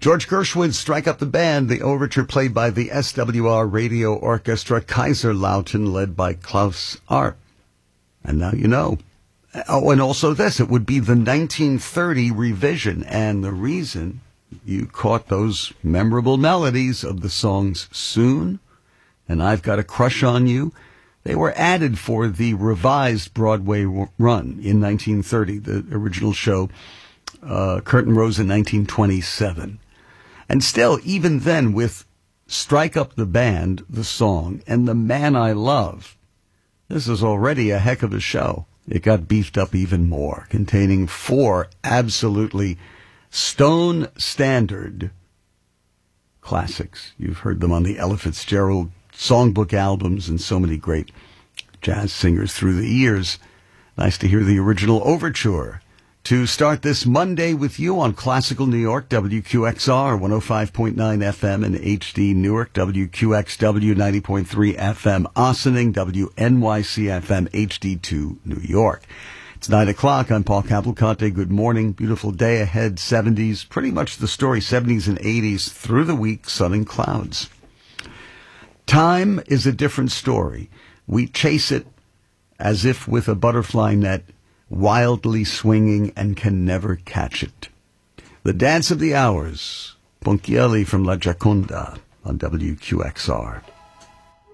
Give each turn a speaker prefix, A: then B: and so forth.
A: George Gershwin's Strike Up the Band, the overture played by the SWR Radio Orchestra, Kaiserlautern, led by Klaus Arp. And now you know. Oh, and also this, it would be the 1930 revision, and the reason you caught those memorable melodies of the songs Soon and I've Got a Crush on You, they were added for the revised Broadway run in 1930. The original show, curtain rose in 1927. And still, even then, with Strike Up the Band, the song, and The Man I Love, this is already a heck of a show. It got beefed up even more, containing 4 absolutely stone standard classics. You've heard them on the Ella Fitzgerald songbook albums and so many great jazz singers through the years. Nice to hear the original overture to start this Monday with you on Classical New York, WQXR 105.9 FM in HD Newark, WQXW 90.3 FM Ossining, WNYC FM HD2 New York. It's 9 o'clock. I'm Paul Cavalcante. Good morning. Beautiful day ahead. 70s. Pretty much the story. 70s and 80s through the week. Sun and clouds. Time is a different story. We chase it as if with a butterfly net, wildly swinging and can never catch it. The Dance of the Hours. Ponchielli from La Gioconda on WQXR.